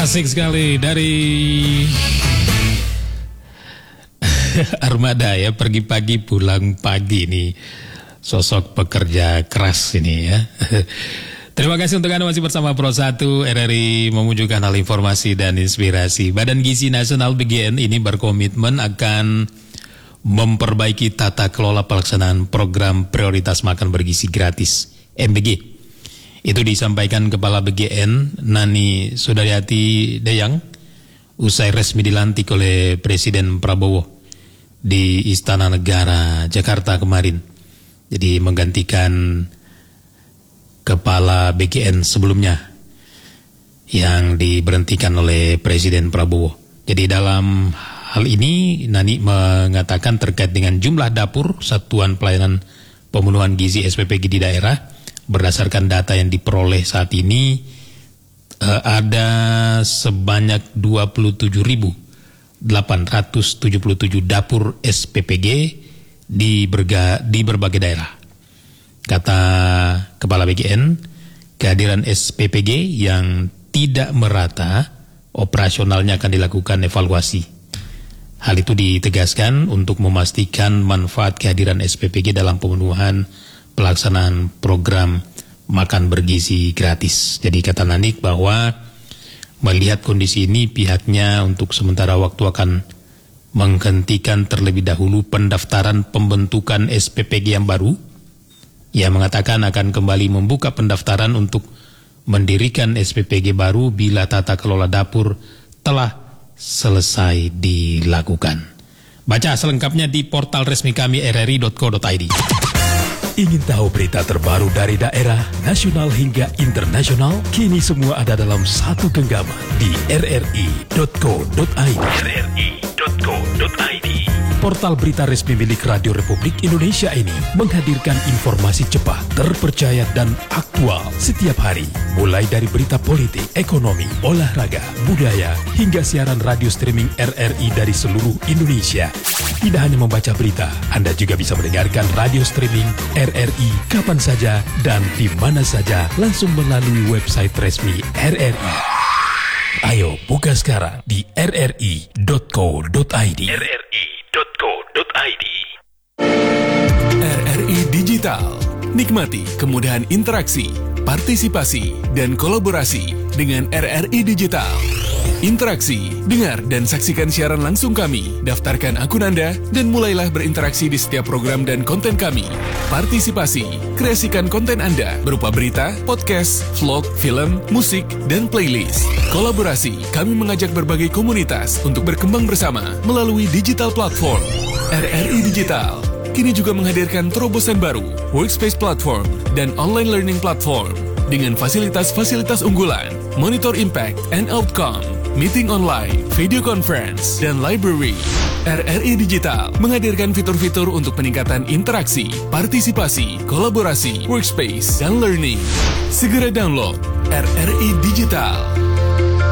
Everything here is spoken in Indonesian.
Asik sekali dari Armada ya, pergi pagi pulang pagi nih. Sosok pekerja keras ini ya. Terima kasih untuk Anda masih bersama Pro 1 RRI memunculkan hal informasi dan inspirasi. Badan Gizi Nasional BGN ini berkomitmen akan memperbaiki tata kelola pelaksanaan program prioritas makan bergizi gratis MBG. Itu disampaikan Kepala BGN Nani Sudaryati Dayang usai resmi dilantik oleh Presiden Prabowo di Istana Negara Jakarta kemarin. Jadi menggantikan Kepala BGN sebelumnya yang diberhentikan oleh Presiden Prabowo. Jadi dalam hal ini Nani mengatakan terkait dengan jumlah dapur Satuan Pelayanan Pemenuhan Gizi SPPG di daerah, berdasarkan data yang diperoleh saat ini ada sebanyak 27.877 dapur SPPG di berbagai daerah. Kata Kepala BGN, kehadiran SPPG yang tidak merata operasionalnya akan dilakukan evaluasi. Hal itu ditegaskan untuk memastikan manfaat kehadiran SPPG dalam pemenuhan pelaksanaan program makan bergizi gratis. Jadi kata Nanik bahwa melihat kondisi ini pihaknya untuk sementara waktu akan menghentikan terlebih dahulu pendaftaran pembentukan SPPG yang baru. Ia mengatakan akan kembali membuka pendaftaran untuk mendirikan SPPG baru bila tata kelola dapur telah selesai dilakukan. Baca selengkapnya di portal resmi kami rri.co.id. Ingin tahu berita terbaru dari daerah, nasional hingga internasional? Kini semua ada dalam satu genggaman di rri.co.id. rri.co.id. Portal berita resmi milik Radio Republik Indonesia ini menghadirkan informasi cepat, terpercaya dan aktual setiap hari. Mulai dari berita politik, ekonomi, olahraga, budaya, hingga siaran radio streaming RRI dari seluruh Indonesia. Tidak hanya membaca berita, Anda juga bisa mendengarkan radio streaming RRI kapan saja dan di mana saja langsung melalui website resmi RRI. Ayo buka sekarang di rri.co.id. rri.co.id. RRI Digital. Nikmati kemudahan interaksi, partisipasi, dan kolaborasi dengan RRI Digital. Interaksi, dengar dan saksikan siaran langsung kami, daftarkan akun Anda, dan mulailah berinteraksi di setiap program dan konten kami. Partisipasi, kreasikan konten Anda berupa berita, podcast, vlog, film, musik, dan playlist. Kolaborasi, kami mengajak berbagai komunitas untuk berkembang bersama melalui digital platform. RRI Digital kini juga menghadirkan terobosan baru, workspace platform, dan online learning platform dengan fasilitas-fasilitas unggulan, monitor impact and outcome, meeting online, video conference, dan library. RRI Digital menghadirkan fitur-fitur untuk peningkatan interaksi, partisipasi, kolaborasi, workspace, dan learning. Segera download RRI Digital.